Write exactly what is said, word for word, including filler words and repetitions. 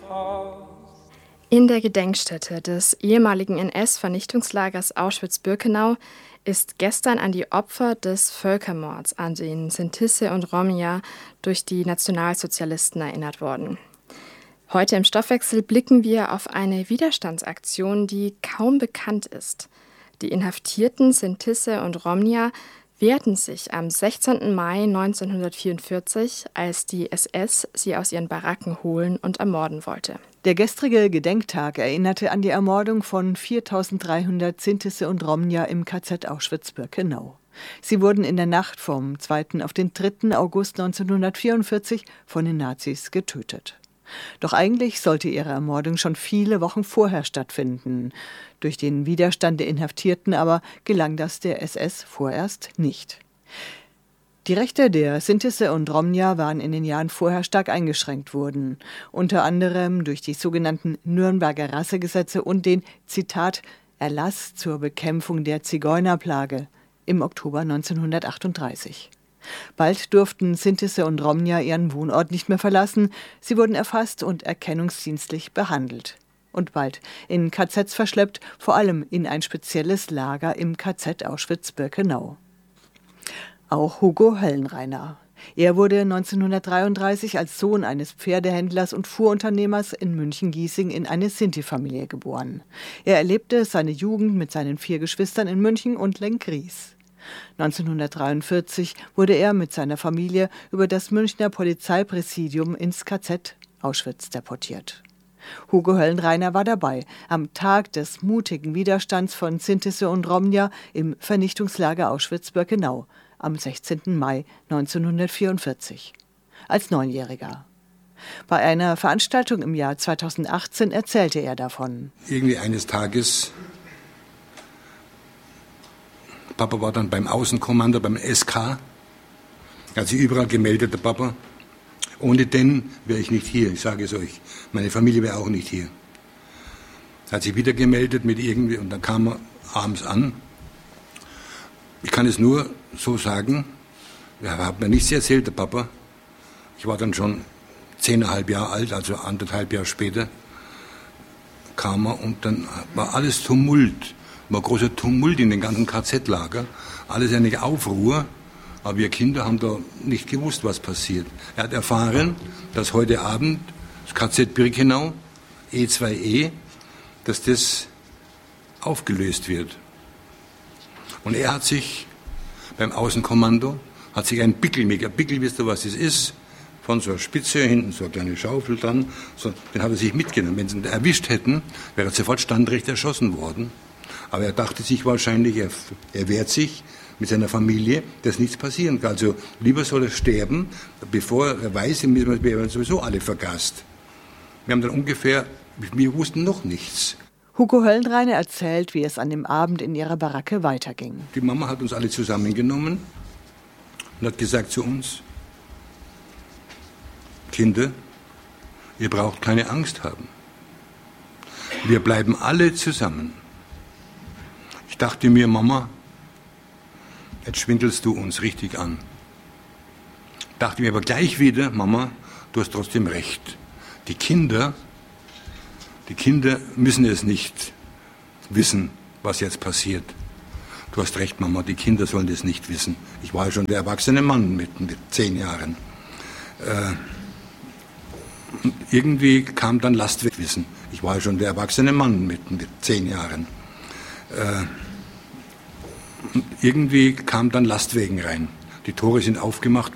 In der Gedenkstätte des ehemaligen N S-Vernichtungslagers Auschwitz-Birkenau ist gestern an die Opfer des Völkermords an den Sintisse und Romja durch die Nationalsozialisten erinnert worden. Heute im Stoffwechsel blicken wir auf eine Widerstandsaktion, die kaum bekannt ist. Die inhaftierten Sintisse und Romja wehrten sich am sechzehnten Mai neunzehnhundertvierundvierzig, als die S S sie aus ihren Baracken holen und ermorden wollte. Der gestrige Gedenktag erinnerte an die Ermordung von viertausenddreihundert Sintisse und Romja im K Z Auschwitz-Birkenau. Sie wurden in der Nacht vom zweiten auf den dritten August neunzehnhundertvierundvierzig von den Nazis getötet. Doch eigentlich sollte ihre Ermordung schon viele Wochen vorher stattfinden. Durch den Widerstand der Inhaftierten aber gelang das der S S vorerst nicht. Die Rechte der Sintisse und Romja waren in den Jahren vorher stark eingeschränkt worden. Unter anderem durch die sogenannten Nürnberger Rassegesetze und den, Zitat, Erlass zur Bekämpfung der Zigeunerplage im Oktober neunzehnhundertachtunddreißig. Bald durften Sintisse und Romja ihren Wohnort nicht mehr verlassen. Sie wurden erfasst und erkennungsdienstlich behandelt. Und bald in K Zs verschleppt, vor allem in ein spezielles Lager im K Z Auschwitz-Birkenau. Auch Hugo Höllenreiner. Er wurde neunzehnhundertdreiunddreißig als Sohn eines Pferdehändlers und Fuhrunternehmers in München-Giesing in eine Sinti-Familie geboren. Er erlebte seine Jugend mit seinen vier Geschwistern in München und Lenggries. neunzehnhundertdreiundvierzig wurde er mit seiner Familie über das Münchner Polizeipräsidium ins K Z Auschwitz deportiert. Hugo Höllenreiner war dabei, am Tag des mutigen Widerstands von Sintisse und Romja im Vernichtungslager Auschwitz-Birkenau am sechzehnten Mai neunzehnhundertvierundvierzig, als Neunjähriger. Bei einer Veranstaltung im Jahr zweitausendachtzehn erzählte er davon. Irgendwie eines Tages, Papa war dann beim Außenkommando, beim S K, er hat sich überall gemeldet, der Papa. Ohne den wäre ich nicht hier, ich sage es euch. Meine Familie wäre auch nicht hier. Er hat sich wieder gemeldet mit irgendwie und dann kam er abends an. Ich kann es nur so sagen, er hat mir nichts erzählt, der Papa. Ich war dann schon zehneinhalb Jahre alt, also anderthalb Jahre später kam er und dann war alles Tumult. War großer Tumult in den ganzen K Z-Lager. Alles eine Aufruhr. Aber wir Kinder haben da nicht gewusst, was passiert. Er hat erfahren, dass heute Abend das K Z Birkenau, E zwei E, dass das aufgelöst wird. Und er hat sich beim Außenkommando, hat sich ein Pickel, mega Pickel, wisst ihr, was das ist? Von so einer Spitze, hinten so eine kleine Schaufel dran, so, den hat er sich mitgenommen. Wenn sie ihn erwischt hätten, wäre er sofort standrecht erschossen worden. Aber er dachte sich wahrscheinlich, er, er wehrt sich mit seiner Familie, dass nichts passieren kann. Also lieber soll er sterben, bevor er weiß, wir werden sowieso alle vergast. Wir haben dann ungefähr, wir wussten noch nichts. Hugo Höllenreiner erzählt, wie es an dem Abend in ihrer Baracke weiterging. Die Mama hat uns alle zusammengenommen und hat gesagt zu uns, Kinder, ihr braucht keine Angst haben. Wir bleiben alle zusammen. Ich dachte mir, Mama, jetzt schwindelst du uns richtig an. Dachte mir aber gleich wieder, Mama, du hast trotzdem recht. Die Kinder, die Kinder müssen es nicht wissen, was jetzt passiert. Du hast recht, Mama, die Kinder sollen das nicht wissen. Ich war ja schon der erwachsene Mann mit, mit zehn Jahren. Äh, irgendwie kam dann Lastwegwissen. Ich war ja schon der erwachsene Mann mit, mit zehn Jahren. Äh, irgendwie kam dann Lastwegen rein. Die Tore sind aufgemacht